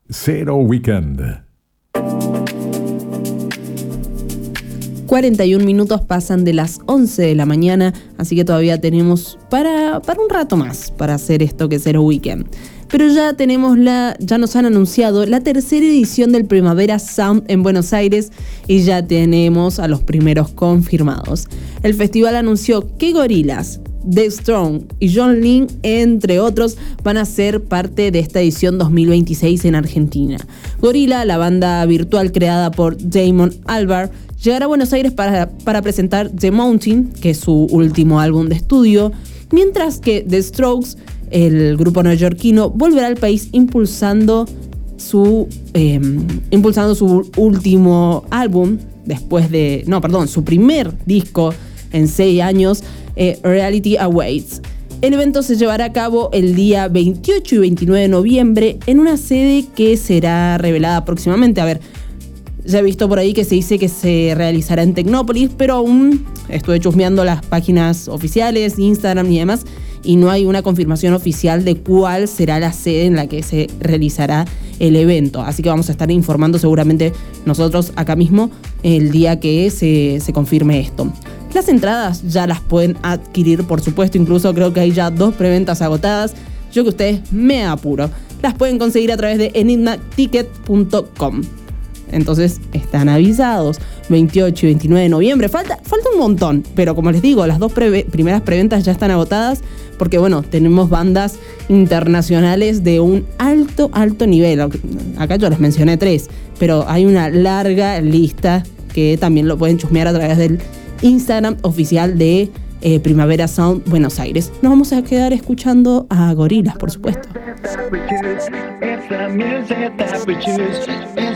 Zero Weekend. 41 minutos pasan de las 11 de la mañana, así que todavía tenemos para un rato más para hacer esto que es Zero Weekend. Pero ya nos han anunciado la tercera edición del Primavera Sound en Buenos Aires y ya tenemos a los primeros confirmados. El festival anunció que Gorillaz, The Strong y John Lynn, entre otros, van a ser parte de esta edición 2026 en Argentina. Gorillaz, la banda virtual creada por Damon Albarn, llegará a Buenos Aires para presentar The Mountain, que es su último álbum de estudio, mientras que The Strokes, el grupo neoyorquino, volverá al país impulsando su último álbum, su primer disco en 6 años, Reality Awaits. El evento se llevará a cabo el día 28 y 29 de noviembre en una sede que será revelada próximamente. A ver, ya he visto por ahí que se dice que se realizará en Tecnópolis, pero aún estuve chusmeando las páginas oficiales, Instagram y demás, y no hay una confirmación oficial de cuál será la sede en la que se realizará el evento. Así que vamos a estar informando seguramente nosotros acá mismo el día que se confirme esto. Las entradas ya las pueden adquirir, por supuesto, incluso creo que hay ya 2 preventas agotadas. Yo que ustedes me apuro. Las pueden conseguir a través de enigmaticket.com. Entonces están avisados, 28 y 29 de noviembre, falta un montón, pero como les digo, las 2 primeras preventas ya están agotadas porque bueno, tenemos bandas internacionales de un alto nivel. Acá yo les mencioné 3, pero hay una larga lista que también lo pueden chusmear a través del Instagram oficial de Primavera Sound Buenos Aires. Nos vamos a quedar escuchando a Gorillaz, por supuesto.